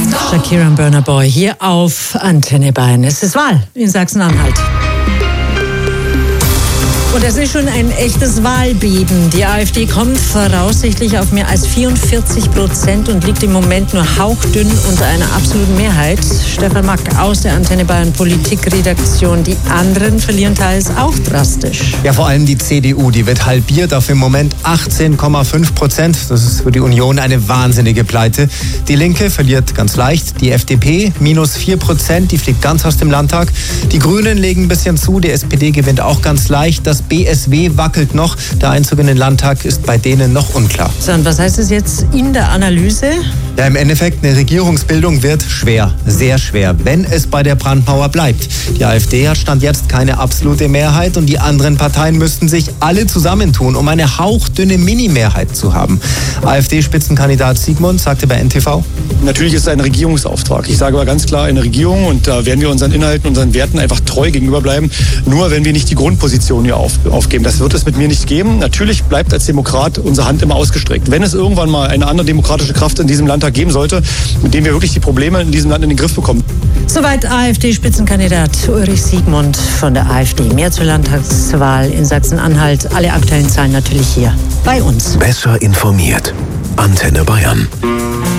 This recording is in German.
Shakira und Burna Boy hier auf Antenne Bayern. Es ist Wahl in Sachsen-Anhalt. Und es ist schon ein echtes Wahlbeben. Die AfD kommt voraussichtlich auf mehr als 44% und liegt im Moment nur hauchdünn unter einer absoluten Mehrheit. Stefan Mack aus der Antenne Bayern Politikredaktion. Die anderen verlieren teils auch drastisch. Ja, vor allem die CDU, die wird halbiert auf im Moment 18,5%. Das ist für die Union eine wahnsinnige Pleite. Die Linke verliert ganz leicht. Die FDP minus 4%, die fliegt ganz aus dem Landtag. Die Grünen legen ein bisschen zu. Die SPD gewinnt auch ganz leicht. Das BSW wackelt noch. Der Einzug in den Landtag ist bei denen noch unklar. So, und was heißt es jetzt in der Analyse? Ja, im Endeffekt, eine Regierungsbildung wird schwer, sehr schwer, wenn es bei der Brandmauer bleibt. Die AfD hat Stand jetzt keine absolute Mehrheit und die anderen Parteien müssten sich alle zusammentun, um eine hauchdünne Mini-Mehrheit zu haben. AfD-Spitzenkandidat Siegmund sagte bei NTV: Natürlich ist es ein Regierungsauftrag. Ich sage aber ganz klar, eine Regierung, und da werden wir unseren Inhalten, unseren Werten einfach treu gegenüber bleiben, nur wenn wir nicht die Grundposition hier aufgeben. Das wird es mit mir nicht geben. Natürlich bleibt als Demokrat unsere Hand immer ausgestreckt. Wenn es irgendwann mal eine andere demokratische Kraft in diesem Landtag geben sollte, mit dem wir wirklich die Probleme in diesem Land in den Griff bekommen. Soweit AfD-Spitzenkandidat Ulrich Siegmund von der AfD. Mehr zur Landtagswahl in Sachsen-Anhalt. Alle aktuellen Zahlen natürlich hier bei uns. Besser informiert. Antenne Bayern.